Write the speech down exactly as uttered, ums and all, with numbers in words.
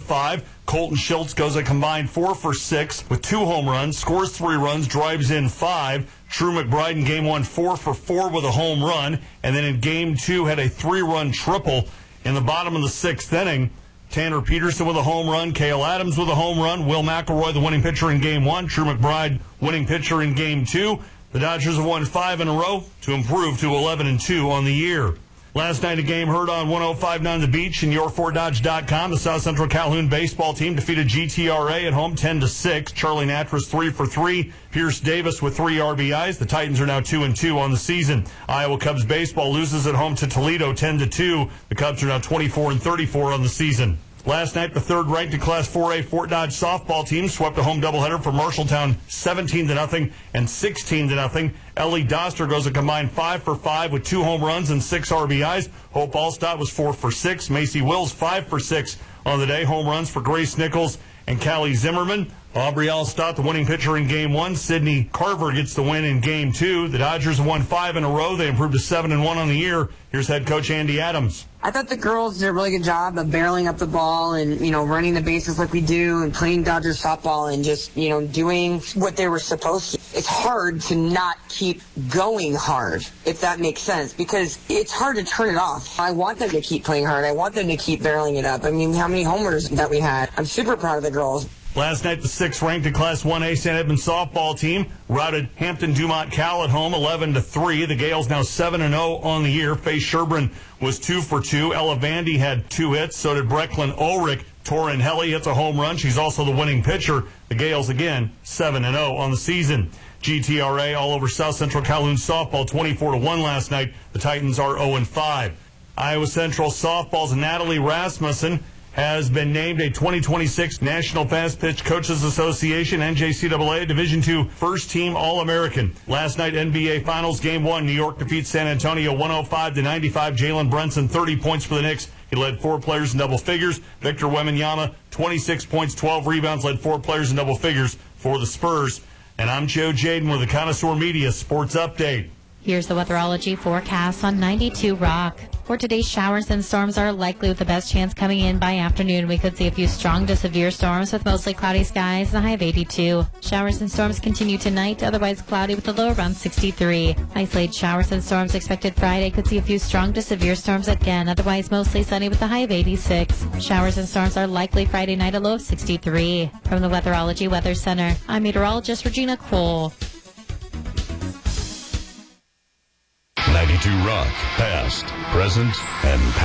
five. Colton Schultz goes a combined four for six with two home runs, scores three runs, drives in five. True McBride in game one, four for four with a home run. And then in game two, had a three-run triple in the bottom of the sixth inning. Tanner Peterson with a home run, Cale Adams with a home run, Will McElroy the winning pitcher in game one, True McBride winning pitcher in game two. The Dodgers have won five in a row to improve to eleven and two on the year. Last night, a game heard on one oh five point nine The Beach and your ford dodge dot com. The South Central Calhoun baseball team defeated G T R A at home ten to six. Charlie Natras three for three. Pierce Davis with three R B Is. The Titans are now two and two on the season. Iowa Cubs baseball loses at home to Toledo ten to two. The Cubs are now twenty-four and thirty-four on the season. Last night, the third-ranked in Class four A Fort Dodge softball team swept a home doubleheader for Marshalltown seventeen to nothing and sixteen to nothing. Ellie Doster goes a combined five for five with two home runs and six R B Is. Hope Allstott was four for six. Macy Wills five for six on the day. Home runs for Grace Nichols and Callie Zimmerman. Aubrey Allstott, the winning pitcher in game one. Sydney Carver gets the win in game two. The Dodgers have won five in a row. They improved to seven and one on the year. Here's head coach Andy Adams. I thought the girls did a really good job of barreling up the ball and, you know, running the bases like we do and playing Dodgers softball and just, you know, doing what they were supposed to. It's hard to not keep going hard, if that makes sense, because it's hard to turn it off. I want them to keep playing hard. I want them to keep barreling it up. I mean, how many homers that we had. I'm super proud of the girls. Last night, the sixth-ranked in Class one A Saint Edmunds softball team routed Hampton Dumont Cal at home eleven to three. The Gales now seven and oh on the year. Faye Sherburne was two for two. Ella Vandy had two hits. So did Brecklin Ulrich. Torin Helly hits a home run. She's also the winning pitcher. The Gales, again, seven and oh on the season. G T R A all over South Central Calhoun softball, twenty-four to one last night. The Titans are oh and five. Iowa Central softball's Natalie Rasmussen has been named a twenty twenty-six National Fast Pitch Coaches Association N J C double A Division two First Team All-American. Last night, N B A Finals Game one, New York defeats San Antonio one oh five to ninety-five. Jalen Brunson, thirty points for the Knicks. He led four players in double figures. Victor Wembanyama, twenty-six points, twelve rebounds, led four players in double figures for the Spurs. And I'm Joe Jaden with the Connoisseur Media Sports Update. Here's the weatherology forecast on ninety-two Rock. For today, showers and storms are likely with the best chance coming in by afternoon. We could see a few strong to severe storms with mostly cloudy skies and a high of eighty-two. Showers and storms continue tonight, otherwise cloudy with a low around sixty-three. Isolated showers and storms expected Friday. Could see a few strong to severe storms again, otherwise mostly sunny with a high of eighty-six. Showers and storms are likely Friday night, a low of sixty-three. From the Weatherology Weather Center, I'm meteorologist Regina Cole. ninety-two Rock, past, present, and past.